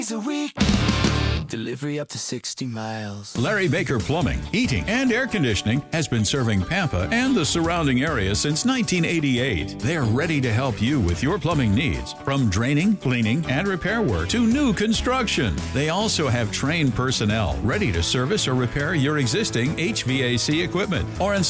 a week. Delivery up to 60 miles. Larry Baker Plumbing, Heating, and Air Conditioning has been serving Pampa and the surrounding area since 1988. They're ready to help you with your plumbing needs, from draining, cleaning, and repair work to new construction. They also have trained personnel ready to service or repair your existing HVAC equipment or install